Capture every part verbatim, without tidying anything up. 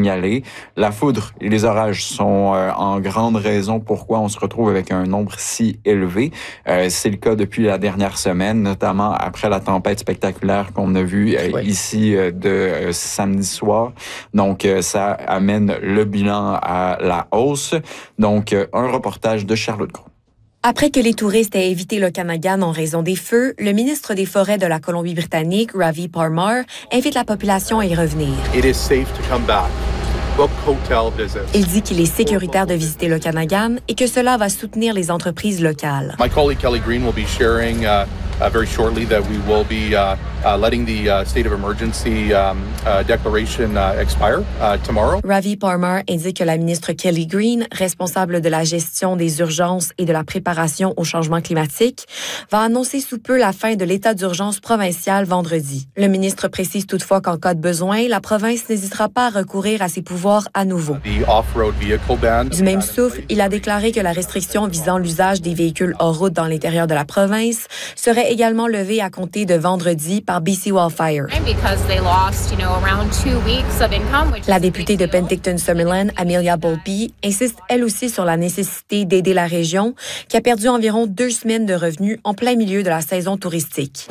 signalés. La foudre et les orages sont euh, en grande raison pourquoi on se retrouve avec un nombre si élevé. Euh, c'est le cas depuis la dernière semaine, notamment après la tempête spectaculaire qu'on a vue euh, oui. ici euh, de euh, samedi soir. Donc, euh, ça amène le bilan à la hausse. Donc, euh, un reportage de Charlotte Gros. Après que les touristes aient évité l'Okanagan en raison des feux, le ministre des Forêts de la Colombie-Britannique, Ravi Parmar, invite la population à y revenir. It is safe to come back. Book hotel visits. Il dit qu'il est sécuritaire de visiter l'Okanagan et que cela va soutenir les entreprises locales. My colleague Kelly Green will be sharing uh, uh, very shortly that we will be uh, uh, letting the uh, state of emergency um, uh, declaration uh, expire uh, tomorrow. Ravi Parmar indique que la ministre Kelly Green, responsable de la gestion des urgences et de la préparation au changement climatique, va annoncer sous peu la fin de l'état d'urgence provincial vendredi. Le ministre précise toutefois qu'en cas de besoin, la province n'hésitera pas à recourir à ses pouvoirs à nouveau. Du même souffle, il a déclaré que la restriction visant l'usage des véhicules hors route dans l'intérieur de la province serait également levée à compter de vendredi par B C Wildfire. La députée de Penticton-Summerland, Amelia Volpe, insiste elle aussi sur la nécessité d'aider la région qui a perdu environ deux semaines de revenus en plein milieu de la saison touristique.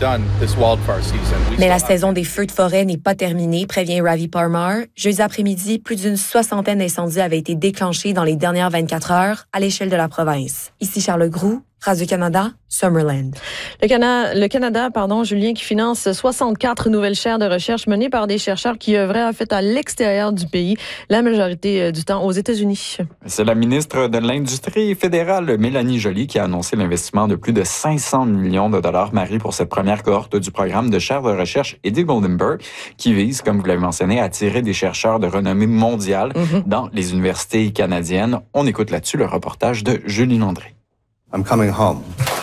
Mais la saison des feux de forêt n'est pas terminée, prévient Ravi Parmar. Jeudi après-midi, plus d'une soixantaine d'incendies avaient été déclenchés dans les dernières vingt-quatre heures à l'échelle de la province. Ici Charles Groux, Radio-Canada, Summerland. Le, Cana- le Canada, pardon, Julien, qui finance soixante-quatre nouvelles chaires de recherche menées par des chercheurs qui œuvraient en fait à l'extérieur du pays, la majorité du temps aux États-Unis. C'est la ministre de l'Industrie fédérale, Mélanie Joly, qui a annoncé l'investissement de plus de cinq cents millions de dollars, Marie, pour cette première cohorte du programme de chaires de recherche Eddie Goldenberg, qui vise, comme vous l'avez mentionné, à attirer des chercheurs de renommée mondiale mm-hmm. dans les universités canadiennes. On écoute là-dessus le reportage de Julie Landry. I'm coming home.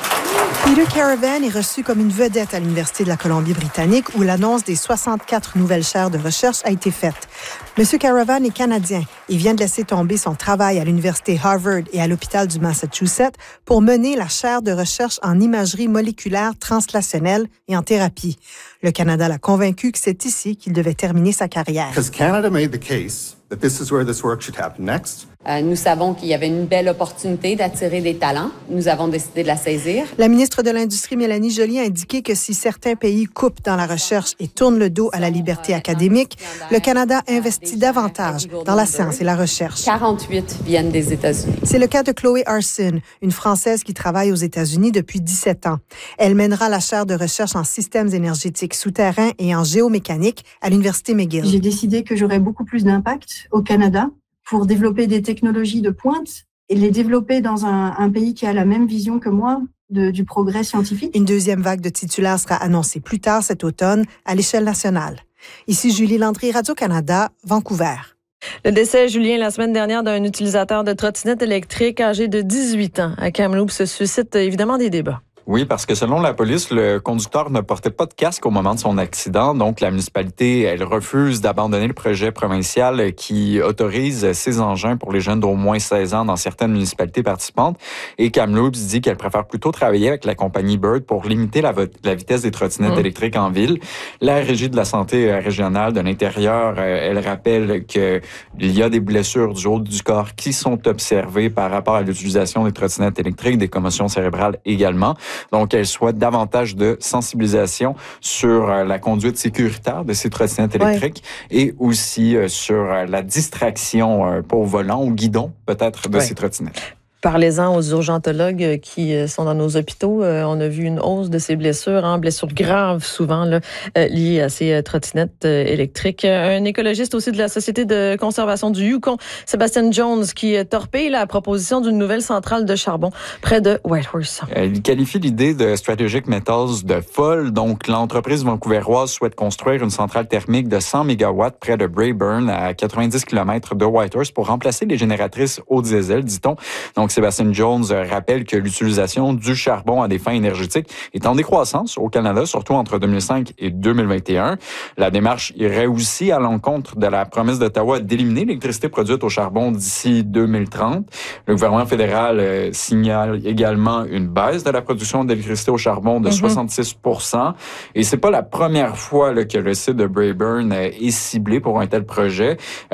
Peter Caravan est reçu comme une vedette à l'Université de la Colombie-Britannique où l'annonce des soixante-quatre nouvelles chaires de recherche a été faite. Monsieur Caravan est canadien et vient de laisser tomber son travail à l'Université Harvard et à l'hôpital du Massachusetts pour mener la chaire de recherche en imagerie moléculaire translationnelle et en thérapie. Le Canada l'a convaincu que c'est ici qu'il devait terminer sa carrière. Because Canada made the case that this is where this work should happen next. Euh, nous savons qu'il y avait une belle opportunité d'attirer des talents. Nous avons décidé de la saisir. La ministre de l'Industrie, Mélanie Joly, a indiqué que si certains pays coupent dans la recherche et tournent le dos à la liberté académique, le Canada investit davantage dans la science et la recherche. quarante-huit viennent des États-Unis. C'est le cas de Chloé Arson, une Française qui travaille aux États-Unis depuis dix-sept ans. Elle mènera la chaire de recherche en systèmes énergétiques souterrains et en géomécanique à l'Université McGill. J'ai décidé que j'aurais beaucoup plus d'impact au Canada pour développer des technologies de pointe et les développer dans un, un pays qui a la même vision que moi de, du progrès scientifique. Une deuxième vague de titulaires sera annoncée plus tard cet automne à l'échelle nationale. Ici Julie Landry, Radio-Canada, Vancouver. Le décès, Julien, la semaine dernière d'un utilisateur de trottinette électrique âgé de dix-huit ans à Kamloops suscite évidemment des débats. Oui, parce que selon la police, le conducteur ne portait pas de casque au moment de son accident. Donc, la municipalité, elle refuse d'abandonner le projet provincial qui autorise ces engins pour les jeunes d'au moins seize ans dans certaines municipalités participantes. Et Kamloops dit qu'elle préfère plutôt travailler avec la compagnie Bird pour limiter la, vo- la vitesse des trottinettes mmh. électriques en ville. La Régie de la santé régionale de l'intérieur, elle rappelle qu'il y a des blessures du haut du corps qui sont observées par rapport à l'utilisation des trottinettes électriques, des commotions cérébrales également. Donc, elle souhaite davantage de sensibilisation sur la conduite sécuritaire de ces trottinettes électriques ouais. et aussi sur la distraction pas au volant, au guidon peut-être de ouais. ces trottinettes. Parlez-en aux urgentologues qui sont dans nos hôpitaux. On a vu une hausse de ces blessures, hein, blessures graves souvent là, liées à ces trottinettes électriques. Un écologiste aussi de la Société de conservation du Yukon, Sébastien Jones, qui torpille la proposition d'une nouvelle centrale de charbon près de Whitehorse. Il qualifie l'idée de Strategic Metals de folle. Donc, l'entreprise vancouveroise souhaite construire une centrale thermique de cent mégawatts près de Braeburn, à quatre-vingt-dix kilomètres de Whitehorse, pour remplacer les génératrices au diesel, dit-on. Donc, Sébastien Jones rappelle que l'utilisation du charbon à des fins énergétiques est en décroissance au Canada, surtout entre deux mille cinq et deux mille vingt et un. La démarche irait aussi à l'encontre de la promesse d'Ottawa d'éliminer l'électricité produite au charbon d'ici deux mille trente. Le gouvernement fédéral euh, signale également une baisse de la production d'électricité au charbon de mm-hmm. soixante-six pour cent. Et c'est pas la première fois là, que le site de Braeburn est ciblé pour un tel projet.